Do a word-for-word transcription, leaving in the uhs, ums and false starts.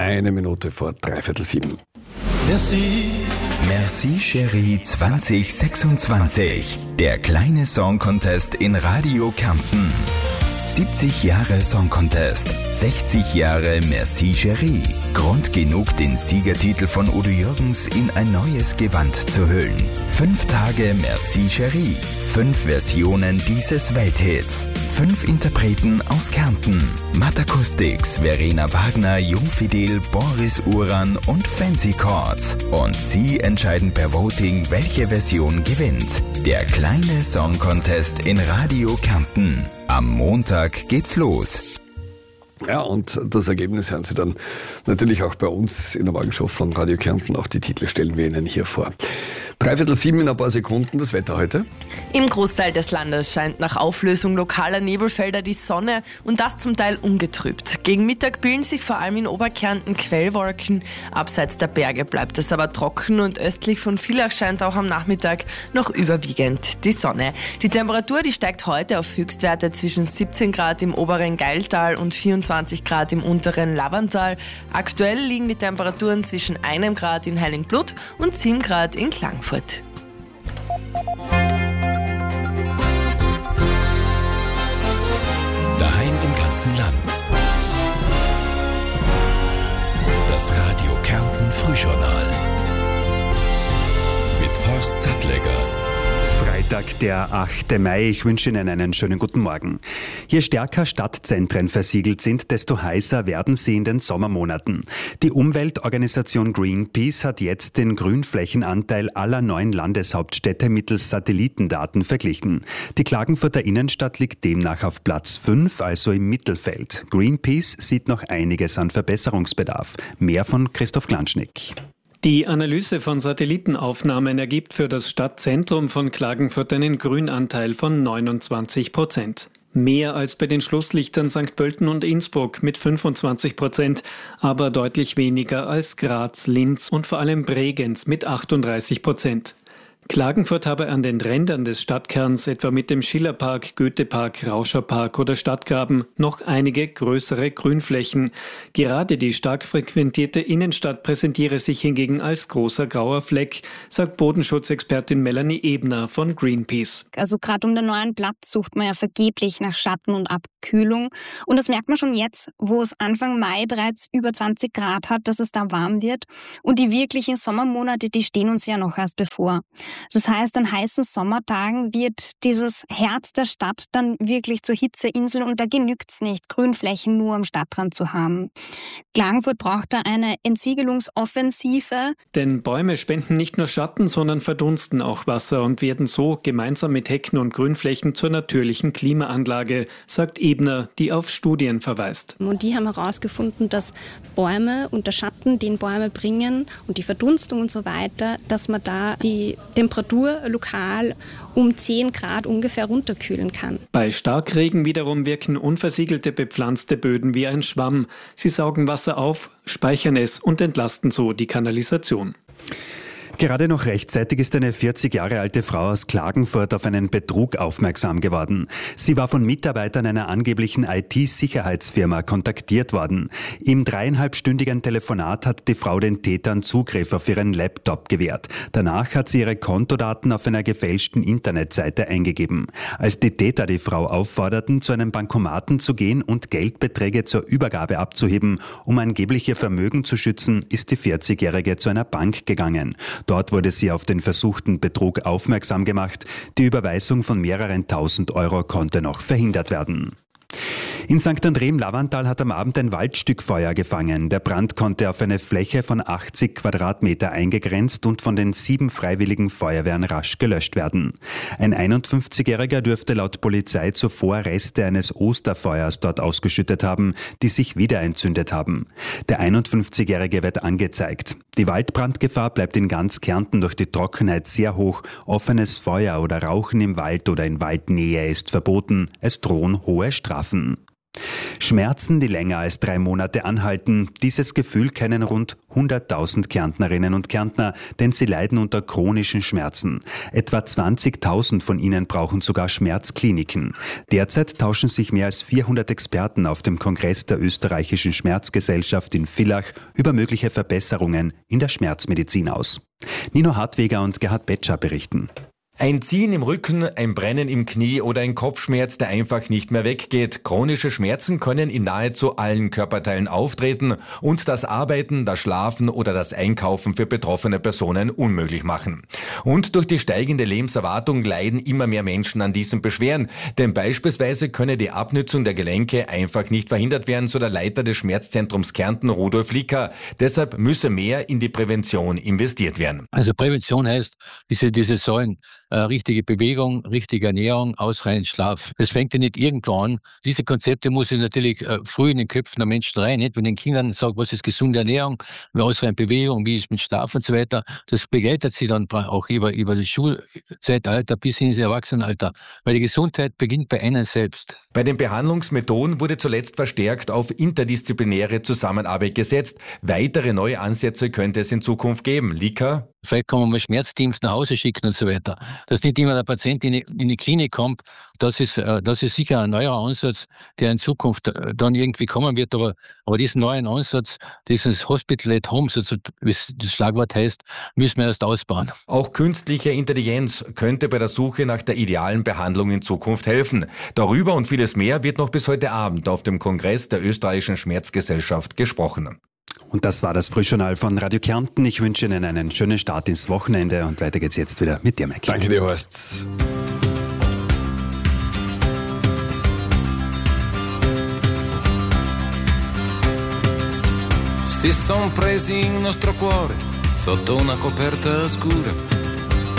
Eine Minute vor dreiviertel sieben. Merci. Merci Chérie zwanzig sechsundzwanzig. Der kleine Song Contest in Radio Kärnten. siebzig Jahre Song Contest, sechzig Jahre Merci Chérie. Grund genug, den Siegertitel von Udo Jürgens in ein neues Gewand zu hüllen. Fünf Tage Merci Chérie. Fünf Versionen dieses Welthits. Fünf Interpreten aus Kärnten. Matt Acoustics, Verena Wagner, Jungfidel, Boris Uran und Fancy Chords. Und Sie entscheiden per Voting, welche Version gewinnt. Der kleine Song Contest in Radio Kärnten. Am Montag geht's los. Ja, und das Ergebnis hören Sie dann natürlich auch bei uns in der Morgenshow von Radio Kärnten. Auch die Titel stellen wir Ihnen hier vor. Dreiviertel sieben in ein paar Sekunden, das Wetter heute. Im Großteil des Landes scheint nach Auflösung lokaler Nebelfelder die Sonne und das zum Teil ungetrübt. Gegen Mittag bilden sich vor allem in Oberkärnten Quellwolken. Abseits der Berge bleibt es aber trocken und östlich von Villach scheint auch am Nachmittag noch überwiegend die Sonne. Die Temperatur, die steigt heute auf Höchstwerte zwischen siebzehn Grad im oberen Geiltal und vierundzwanzig Grad im unteren Laverntal. Aktuell liegen die Temperaturen zwischen einem Grad in Heiligenblut und sieben Grad in Klagenfurt. Daheim im ganzen Land. Das Radio Kärnten Frühjournal. Mit Horst Zattlegger. Freitag, der achte Mai. Ich wünsche Ihnen einen schönen guten Morgen. Je stärker Stadtzentren versiegelt sind, desto heißer werden sie in den Sommermonaten. Die Umweltorganisation Greenpeace hat jetzt den Grünflächenanteil aller neuen Landeshauptstädte mittels Satellitendaten verglichen. Die Klagenfurter Innenstadt liegt demnach auf Platz fünf, also im Mittelfeld. Greenpeace sieht noch einiges an Verbesserungsbedarf. Mehr von Christoph Glanschnick. Die Analyse von Satellitenaufnahmen ergibt für das Stadtzentrum von Klagenfurt einen Grünanteil von neunundzwanzig Prozent. Mehr als bei den Schlusslichtern Sankt Pölten und Innsbruck mit fünfundzwanzig Prozent, aber deutlich weniger als Graz, Linz und vor allem Bregenz mit achtunddreißig Prozent. Klagenfurt habe an den Rändern des Stadtkerns, etwa mit dem Schillerpark, Goethepark, Rauscherpark oder Stadtgraben, noch einige größere Grünflächen. Gerade die stark frequentierte Innenstadt präsentiere sich hingegen als großer grauer Fleck, sagt Bodenschutzexpertin Melanie Ebner von Greenpeace. Also gerade um den neuen Platz sucht man ja vergeblich nach Schatten und Abkühlung. Und das merkt man schon jetzt, wo es Anfang Mai bereits über zwanzig Grad hat, dass es da warm wird. Und die wirklichen Sommermonate, die stehen uns ja noch erst bevor. Das heißt, an heißen Sommertagen wird dieses Herz der Stadt dann wirklich zur Hitzeinsel und da genügt es nicht, Grünflächen nur am Stadtrand zu haben. Klagenfurt braucht da eine Entsiegelungsoffensive. Denn Bäume spenden nicht nur Schatten, sondern verdunsten auch Wasser und werden so gemeinsam mit Hecken und Grünflächen zur natürlichen Klimaanlage, sagt Ebner, die auf Studien verweist. Und die haben herausgefunden, dass Bäume und der Schatten, den Bäume bringen und die Verdunstung und so weiter, dass man da die Temperatur lokal um zehn Grad ungefähr runterkühlen kann. Bei Starkregen wiederum wirken unversiegelte bepflanzte Böden wie ein Schwamm. Sie saugen Wasser auf, speichern es und entlasten so die Kanalisation. Gerade noch rechtzeitig ist eine vierzig Jahre alte Frau aus Klagenfurt auf einen Betrug aufmerksam geworden. Sie war von Mitarbeitern einer angeblichen I T-Sicherheitsfirma kontaktiert worden. Im dreieinhalbstündigen Telefonat hat die Frau den Tätern Zugriff auf ihren Laptop gewährt. Danach hat sie ihre Kontodaten auf einer gefälschten Internetseite eingegeben. Als die Täter die Frau aufforderten, zu einem Bankomaten zu gehen und Geldbeträge zur Übergabe abzuheben, um angeblich ihr Vermögen zu schützen, ist die vierzigjährige zu einer Bank gegangen. Dort wurde sie auf den versuchten Betrug aufmerksam gemacht. Die Überweisung von mehreren tausend Euro konnte noch verhindert werden. In Sankt André im Laverntal hat am Abend ein Waldstück Feuer gefangen. Der Brand konnte auf eine Fläche von achtzig Quadratmeter eingegrenzt und von den sieben freiwilligen Feuerwehren rasch gelöscht werden. Ein einundfünfzigjähriger dürfte laut Polizei zuvor Reste eines Osterfeuers dort ausgeschüttet haben, die sich wieder entzündet haben. Der einundfünfzigjährige wird angezeigt. Die Waldbrandgefahr bleibt in ganz Kärnten durch die Trockenheit sehr hoch. Offenes Feuer oder Rauchen im Wald oder in Waldnähe ist verboten. Es drohen hohe Strafen. Schmerzen, die länger als drei Monate anhalten. Dieses Gefühl kennen rund hunderttausend Kärntnerinnen und Kärntner, denn sie leiden unter chronischen Schmerzen. Etwa zwanzigtausend von ihnen brauchen sogar Schmerzkliniken. Derzeit tauschen sich mehr als vierhundert Experten auf dem Kongress der österreichischen Schmerzgesellschaft in Villach über mögliche Verbesserungen in der Schmerzmedizin aus. Nino Hartweger und Gerhard Betscher berichten. Ein Ziehen im Rücken, ein Brennen im Knie oder ein Kopfschmerz, der einfach nicht mehr weggeht. Chronische Schmerzen können in nahezu allen Körperteilen auftreten und das Arbeiten, das Schlafen oder das Einkaufen für betroffene Personen unmöglich machen. Und durch die steigende Lebenserwartung leiden immer mehr Menschen an diesen Beschwerden. Denn beispielsweise könne die Abnützung der Gelenke einfach nicht verhindert werden, so der Leiter des Schmerzzentrums Kärnten, Rudolf Licker. Deshalb müsse mehr in die Prävention investiert werden. Also Prävention heißt, diese, diese Säulen, Äh, richtige Bewegung, richtige Ernährung, ausreichend Schlaf. Das fängt ja nicht irgendwo an. Diese Konzepte muss ich natürlich äh, früh in den Köpfen der Menschen rein. Nicht? Wenn den Kindern sagt, was ist gesunde Ernährung, wie ausreichend Bewegung, wie ist mit Schlaf und so weiter. Das begleitet sie dann auch über, über das Schulzeitalter bis ins Erwachsenenalter. Weil die Gesundheit beginnt bei einem selbst. Bei den Behandlungsmethoden wurde zuletzt verstärkt auf interdisziplinäre Zusammenarbeit gesetzt. Weitere neue Ansätze könnte es in Zukunft geben. Licker? Vielleicht kann man mal Schmerzteams nach Hause schicken und so weiter. Dass nicht immer der Patient in die, in die Klinik kommt, das ist, das ist sicher ein neuer Ansatz, der in Zukunft dann irgendwie kommen wird. Aber, aber diesen neuen Ansatz, dieses Hospital at Home, so wie das Schlagwort heißt, müssen wir erst ausbauen. Auch künstliche Intelligenz könnte bei der Suche nach der idealen Behandlung in Zukunft helfen. Darüber und vieles mehr wird noch bis heute Abend auf dem Kongress der österreichischen Schmerzgesellschaft gesprochen. Und das war das Frühjournal von Radio Kärnten. Ich wünsche Ihnen einen schönen Start ins Wochenende und weiter geht's jetzt wieder mit dir, Mike. Danke dir, Horst. Si son presi il nostro cuore sotto una coperta scura.